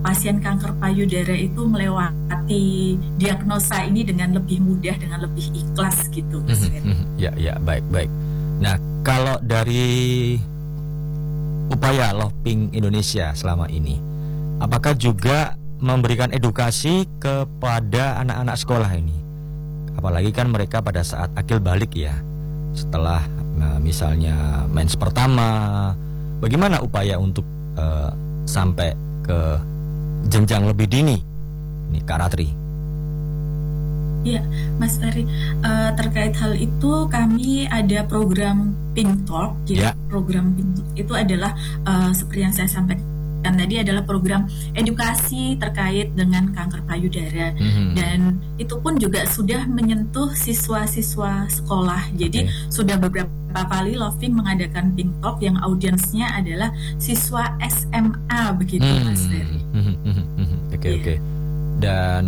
pasien kanker payudara itu melewati diagnosa ini dengan lebih mudah, dengan lebih ikhlas gitu, Mas Ferry. Ya, baik. Nah, kalau dari upaya Loving Indonesia selama ini, apakah juga memberikan edukasi kepada anak-anak sekolah ini? Apalagi kan mereka pada saat akil balik ya, setelah misalnya mens pertama, bagaimana upaya untuk sampai ke jenjang lebih dini? Ini Kak Ratri. Ya, Mas Ferry, terkait hal itu kami ada program Pink Talk. Jadi program Pink Talk itu adalah seperti yang saya sampaikan tadi, adalah program edukasi terkait dengan kanker payudara. Dan itu pun juga sudah menyentuh siswa-siswa sekolah. Jadi sudah beberapa kali Loving mengadakan Pink Talk yang audiensnya adalah siswa SMA begitu, Mas Ferry. Oke. Dan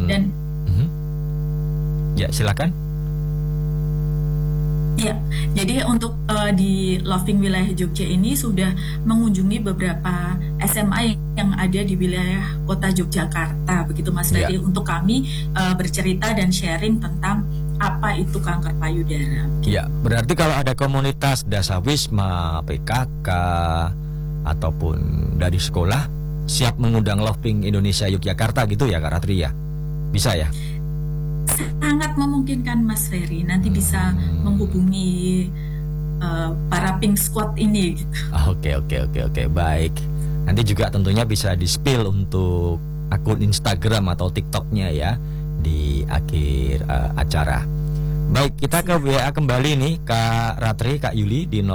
ya, silakan. Ya, jadi untuk di Loving wilayah Jogja ini sudah mengunjungi beberapa SMA yang ada di wilayah kota Yogyakarta, begitu Mas Ferry, untuk kami bercerita dan sharing tentang apa itu kanker payudara. Ya, berarti kalau ada komunitas Dasawisma, PKK, ataupun dari sekolah siap mengundang Loving Indonesia Yogyakarta gitu ya, Kak Ratri ya? Bisa ya? Sangat memungkinkan, Mas Ferry. Nanti bisa menghubungi para Pink Squad ini gitu. Oke, baik. Nanti juga tentunya bisa di-spill untuk akun Instagram atau TikToknya ya di akhir acara. Baik, kita ke WA kembali nih, Kak Ratri, Kak Yuli di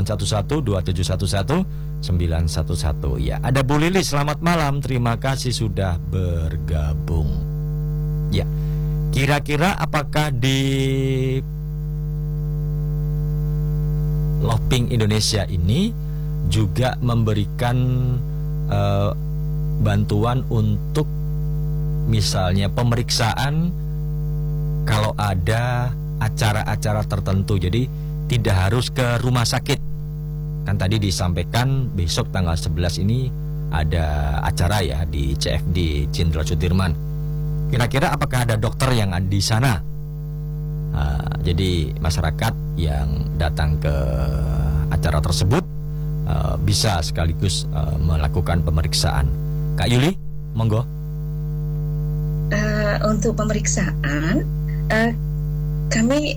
0811-2711-911. Ya, ada Bu Lili, selamat malam. Terima kasih sudah bergabung. Ya. Kira-kira apakah di Loving Indonesia ini juga memberikan bantuan untuk misalnya pemeriksaan kalau ada acara-acara tertentu, jadi tidak harus ke rumah sakit. Kan tadi disampaikan besok tanggal 11 ini ada acara ya di CFD Jenderal Sudirman. Kira-kira apakah ada dokter yang ada di sana? Jadi masyarakat yang datang ke acara tersebut bisa sekaligus melakukan pemeriksaan. Kak Yuli, monggo. Untuk pemeriksaan, kami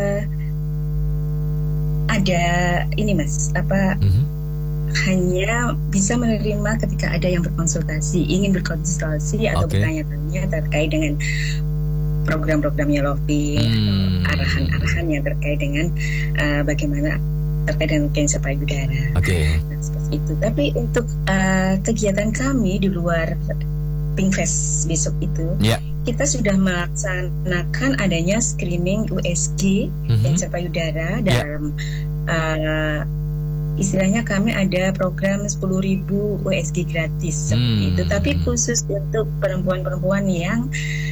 ada ini Mas, hanya bisa menerima ketika ada yang ingin berkonsultasi atau bertanya-tanya terkait dengan program-programnya Loving, arahan-arahan yang terkait dengan bagaimana terkait dengan kanker payudara. Nah, seperti itu. Tapi untuk kegiatan kami di luar Pink Fest besok itu, kita sudah melaksanakan adanya screening USG kanker payudara dalam istilahnya kami ada program 10.000 USG gratis seperti itu, tapi khusus untuk perempuan-perempuan yang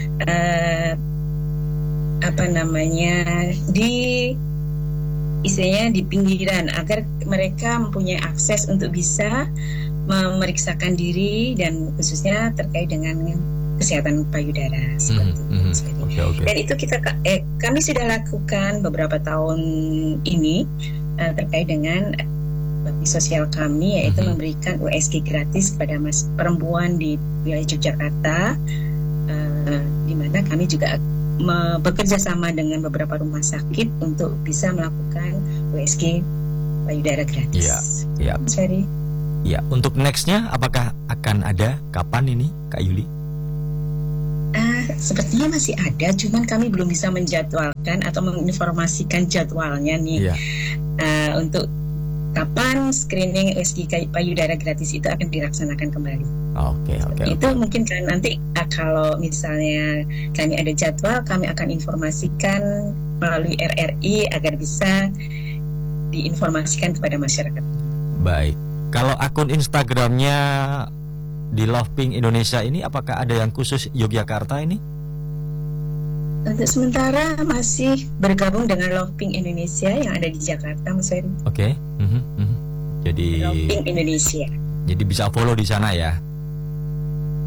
istilahnya di pinggiran, agar mereka mempunyai akses untuk bisa memeriksakan diri dan khususnya terkait dengan kesehatan payudara seperti itu. Dan itu kami sudah lakukan beberapa tahun ini terkait dengan sosial kami, yaitu memberikan USG gratis kepada perempuan di wilayah Yogyakarta, di mana kami juga bekerja sama dengan beberapa rumah sakit untuk bisa melakukan USG payudara gratis. Ya. Mas Ferry. Ya, untuk nextnya apakah akan ada? Kapan ini, Kak Yuli? Sepertinya masih ada, cuman kami belum bisa menjadwalkan atau menginformasikan jadwalnya nih. Untuk kapan screening USG payudara gratis itu akan dilaksanakan kembali. Oke. Itu mungkin kan nanti kalau misalnya kami ada jadwal, kami akan informasikan melalui RRI agar bisa diinformasikan kepada masyarakat. Baik. Kalau akun Instagramnya di Loving Indonesia ini, apakah ada yang khusus Yogyakarta ini? Untuk sementara masih bergabung dengan Loving Indonesia yang ada di Jakarta, Mas Ferry. Oke. Jadi Loving Indonesia. Jadi bisa follow di sana ya.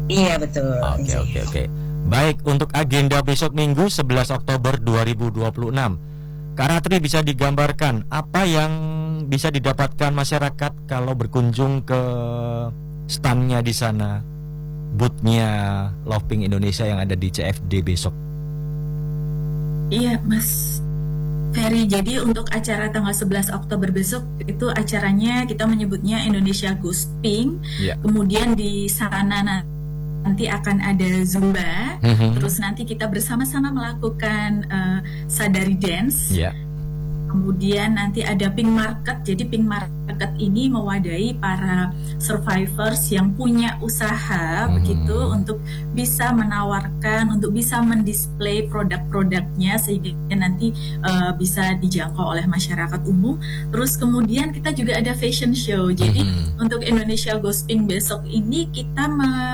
Iya betul. Oke. Baik, untuk agenda besok Minggu 11 Oktober 2026, Kak Ratri bisa digambarkan apa yang bisa didapatkan masyarakat kalau berkunjung ke standnya di sana, boothnya Lovepink Indonesia yang ada di CFD besok? Iya Mas Ferry, jadi untuk acara tanggal 11 Oktober besok itu acaranya kita menyebutnya Indonesia Goes Pink. Kemudian di sana nanti akan ada Zumba, terus nanti kita bersama-sama melakukan Sadari Dance. Kemudian nanti ada Pink Market. Jadi Pink Market ini mewadahi para survivors yang punya usaha begitu untuk bisa menawarkan, untuk bisa mendisplay produk-produknya sehingga nanti bisa dijangkau oleh masyarakat umum. Terus kemudian kita juga ada fashion show. Jadi untuk Indonesia Goes Pink besok ini kita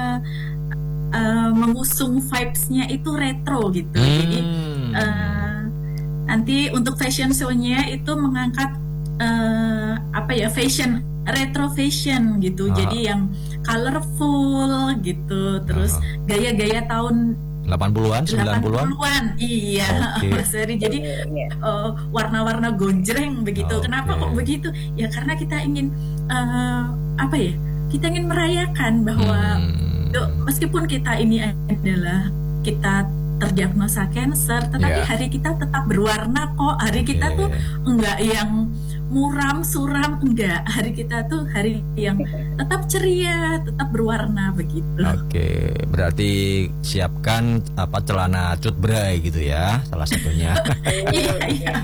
mengusung vibes-nya itu retro gitu. Jadi nanti untuk fashion show-nya itu mengangkat fashion, retro fashion gitu. Jadi yang colorful gitu. Terus gaya-gaya tahun 80-an, 90-an. Iya, Mas Ferry. Jadi warna-warna gonjreng begitu. Kenapa kok begitu? Ya karena kita ingin kita ingin merayakan bahwa meskipun kita ini adalah kita terdiagnosa cancer, tetapi hari kita tetap berwarna kok. Hari kita tuh enggak yang muram, suram, enggak. Hari kita tuh hari yang tetap ceria, tetap berwarna begitu. Oke, berarti siapkan celana cut bray gitu ya, salah satunya. Iya.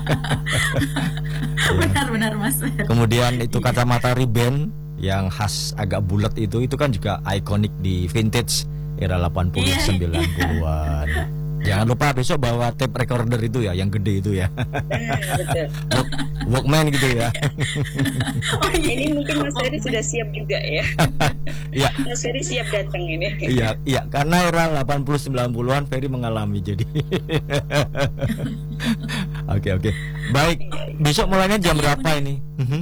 Benar Mas. Kemudian itu kacamata ribbon yang khas agak bulat itu kan juga ikonik di vintage era 80 90-an. Jangan lupa besok bawa tape recorder itu ya, yang gede itu ya. Walkman gitu ya. Ini mungkin Mas Ferry sudah siap juga ya. Iya. Mas Ferry siap datang ini. Iya, karena era 80 90-an Ferry mengalami jadi. Oke. Baik, besok mulainya jam berapa ini?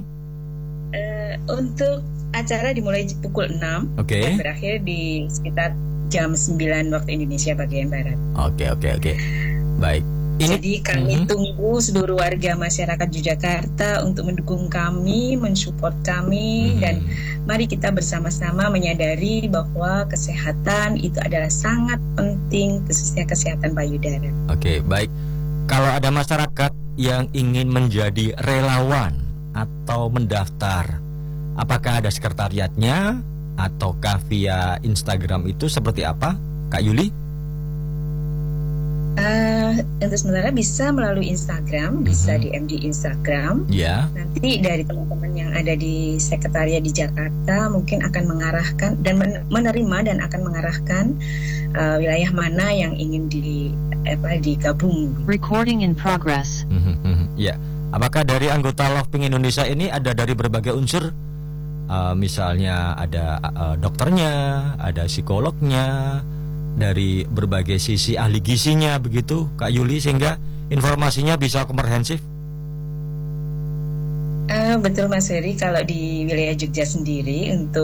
Untuk acara dimulai pukul 6 dan berakhir di sekitar jam 9 waktu Indonesia bagian Barat. Oke. Baik. Jadi kami tunggu seluruh warga masyarakat Yogyakarta untuk mendukung kami, mensupport kami, dan mari kita bersama-sama menyadari bahwa kesehatan itu adalah sangat penting, khususnya kesehatan payudara. Oke, baik. Kalau ada masyarakat yang ingin menjadi relawan atau mendaftar, apakah ada sekretariatnya ataukah via Instagram itu seperti apa, Kak Yuli? Untuk sementara bisa melalui Instagram, bisa DM di Instagram. Nanti dari teman-teman yang ada di sekretariat di Jakarta mungkin akan mengarahkan dan menerima dan akan mengarahkan wilayah mana yang ingin digabung. Recording in progress. Apakah dari anggota Lovepink Indonesia ini ada dari berbagai unsur? Misalnya ada dokternya, ada psikolognya, dari berbagai sisi ahli gizinya begitu, Kak Yuli, sehingga informasinya bisa komprehensif. Betul Mas Ferry, kalau di wilayah Jogja sendiri untuk